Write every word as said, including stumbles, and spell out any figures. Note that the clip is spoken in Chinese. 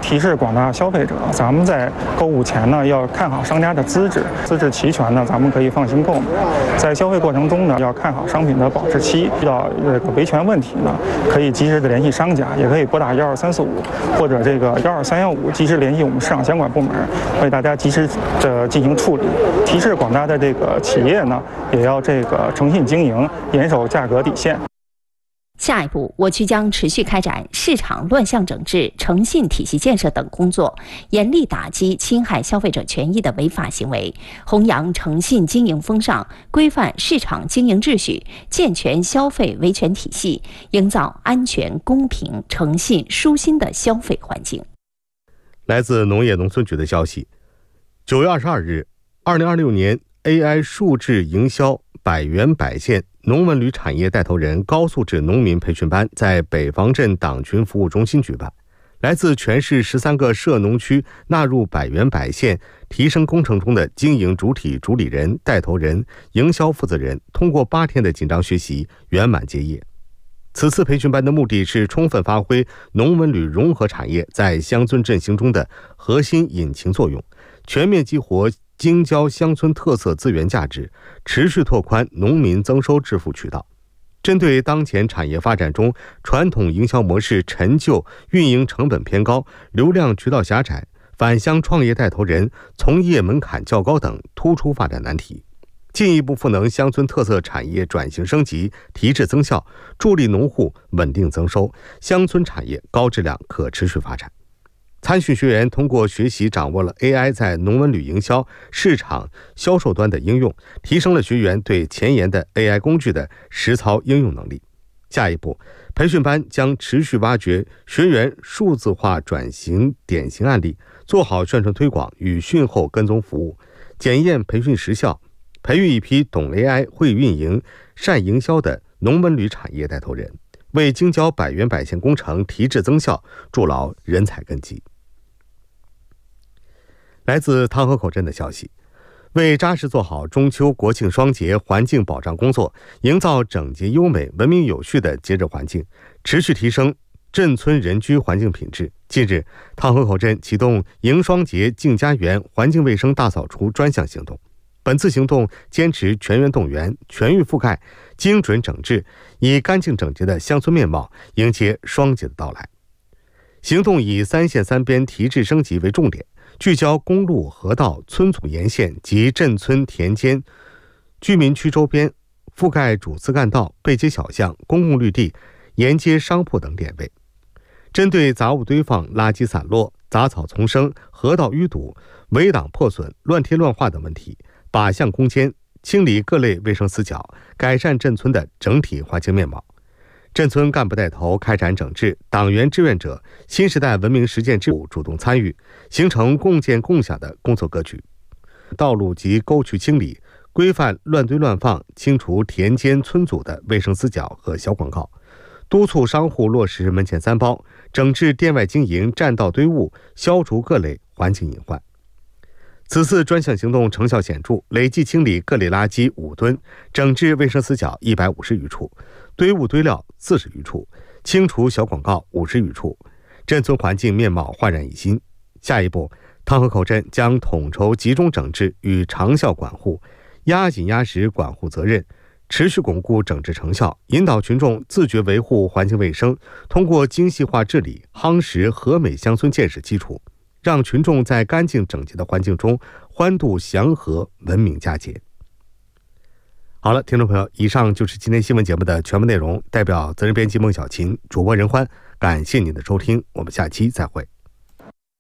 提示广大消费者，咱们在购物前呢要看好商家的资质，资质齐全呢，咱们可以放心购买。在消费过程中呢，要看好商品的保质期，遇到这个维权问题呢，可以及时的联系商家，也可以拨打幺二三四五或者这个幺二三幺五，及时联系我们市场监管部门，为大家及时的进行处理。提示广大的这个企业呢，也要这个诚信经营，严守价格底线。 下一步，我区将持续开展市场乱象整治、诚信体系建设等工作，严厉打击侵害消费者权益的违法行为，弘扬诚信经营风尚，规范市场经营秩序，健全消费维权体系，营造安全、公平、诚信、舒心的消费环境。 来自农业农村局的消息，九月二十二日，二零二六年 A I 数字营销百源百县农文旅产业带头人高素质农民培训班在北方镇党群服务中心举办，来自全市十三个涉农区纳入百源百县提升工程中的经营主体主理人、带头人、营销负责人，通过八天的紧张学习，圆满结业。此次培训班的目的是充分发挥农文旅融合产业在乡村振兴中的核心引擎作用，全面激活京郊乡村特色资源价值，持续拓宽农民增收致富渠道。针对当前产业发展中传统营销模式陈旧、运营成本偏高、流量渠道狭窄、返乡创业带头人从业门槛较高等突出发展难题，进一步赋能乡村特色产业转型升级、提质增效，助力农户稳定增收，乡村产业高质量可持续发展。参训学员通过学习掌握了 A I 在农文旅营销、市场、销售端的应用，提升了学员对前沿的 A I 工具的实操应用能力。下一步，培训班将持续挖掘学员数字化转型典型案例，做好宣传推广与训后跟踪服务，检验培训实效，培育一批懂 A I、会运营、善营销的农文旅产业带头人，为京郊百源百县工程提质增效筑牢人才根基。来自汤河口镇的消息，为扎实做好中秋国庆双节环境保障工作，营造整洁优美、文明有序的节日环境，持续提升镇村人居环境品质。近日，汤河口镇启动迎双节敬家园环境卫生大扫除专项行动。本次行动坚持全员动员、全域覆盖、精准整治，以干净整洁的乡村面貌迎接双节的到来。行动以三线三边提质升级为重点，聚焦公路、河道、村组沿线及镇村田间、居民区周边，覆盖主次干道、背街小巷、公共绿地、沿街商铺等点位。针对杂物堆放、垃圾散落、杂草丛生、河道淤堵、围挡破损、乱贴乱画等问题，靶向攻坚，清理各类卫生死角，改善镇村的整体环境面貌。镇村干部带头开展整治，党员志愿者、新时代文明实践支部主动参与，形成共建共享的工作格局。道路及沟渠清理，规范乱堆乱放，清除田间村组的卫生死角和小广告，督促商户落实门前三包，整治店外经营占道堆物，消除各类环境隐患。此次专项行动成效显著，累计清理各类垃圾五吨，整治卫生死角一百五十余处，堆物堆料四十余处，清除小广告五十余处，镇村环境面貌焕然一新。下一步，汤河口镇将统筹集中整治与长效管护，压紧压实管护责任，持续巩固整治成效，引导群众自觉维护环境卫生，通过精细化治理夯实和美乡村建设基础，让群众在干净整洁的环境中欢度祥和、文明佳节。好了，听众朋友，以上就是今天新闻节目的全部内容。代表责任编辑孟小琴，主播任欢，感谢您的收听，我们下期再会。